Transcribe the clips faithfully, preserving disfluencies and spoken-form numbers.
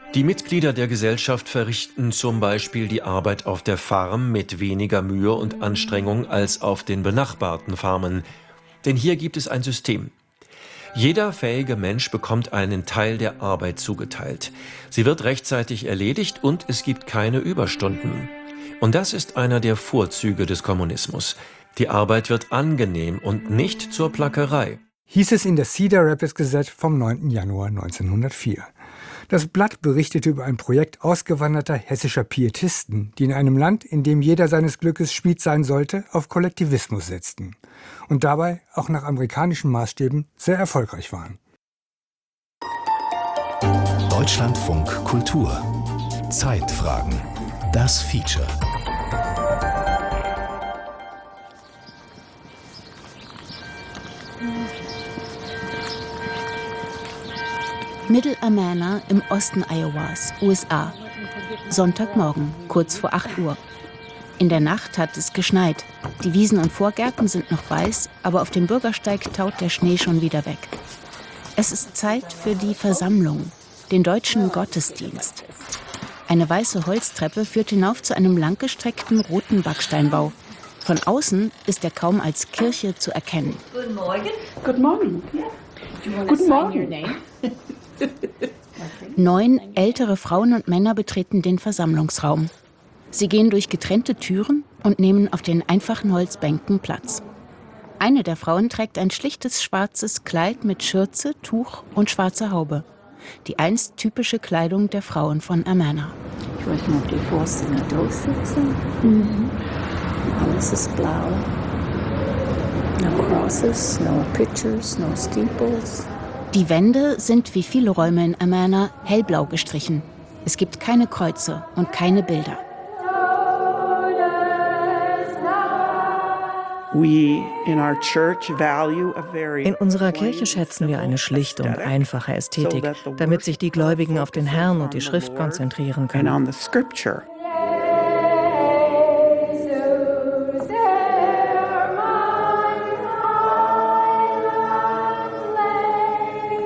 Die Mitglieder der Gesellschaft verrichten zum Beispiel die Arbeit auf der Farm mit weniger Mühe und Anstrengung als auf den benachbarten Farmen. Denn hier gibt es ein System. Jeder fähige Mensch bekommt einen Teil der Arbeit zugeteilt. Sie wird rechtzeitig erledigt und es gibt keine Überstunden. Und das ist einer der Vorzüge des Kommunismus. Die Arbeit wird angenehm und nicht zur Plackerei. Hieß es in der Cedar Rapids Gazette vom neunten Januar neunzehnhundertvier. Das Blatt berichtete über ein Projekt ausgewanderter hessischer Pietisten, die in einem Land, in dem jeder seines Glückes Schmied sein sollte, auf Kollektivismus setzten und dabei auch nach amerikanischen Maßstäben sehr erfolgreich waren. Deutschlandfunk Kultur. Zeitfragen. Das Feature. Middle Amana im Osten Iowas, U S A. Sonntagmorgen, kurz vor acht Uhr. In der Nacht hat es geschneit. Die Wiesen und Vorgärten sind noch weiß, aber auf dem Bürgersteig taut der Schnee schon wieder weg. Es ist Zeit für die Versammlung, den deutschen Gottesdienst. Eine weiße Holztreppe führt hinauf zu einem langgestreckten roten Backsteinbau. Von außen ist er kaum als Kirche zu erkennen. Guten Morgen. Good morning. Guten Morgen. Neun ältere Frauen und Männer betreten den Versammlungsraum. Sie gehen durch getrennte Türen und nehmen auf den einfachen Holzbänken Platz. Eine der Frauen trägt ein schlichtes schwarzes Kleid mit Schürze, Tuch und schwarzer Haube. Die einst typische Kleidung der Frauen von Amana. Ich weiß nicht, ob die Forst in der durchsitzen. Mhm. Alles ist blau. No crosses, no pictures, no steeples. Die Wände sind wie viele Räume in Amana hellblau gestrichen. Es gibt keine Kreuze und keine Bilder. In unserer Kirche schätzen wir eine schlichte und einfache Ästhetik, damit sich die Gläubigen auf den Herrn und die Schrift konzentrieren können.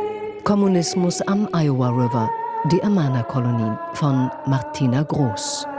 Kommunismus am Iowa River, die Amana-Kolonien von Martina Groß.